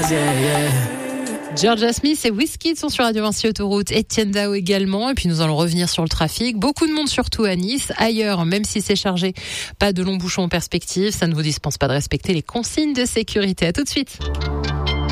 Georgia Smith et Wizkid sont sur Radio Vinci Autoroute, Etienne Dao également, et puis nous allons revenir sur le trafic. Beaucoup de monde surtout à Nice, ailleurs, même si c'est chargé, pas de longs bouchons en perspective, ça ne vous dispense pas de respecter les consignes de sécurité. À tout de suite.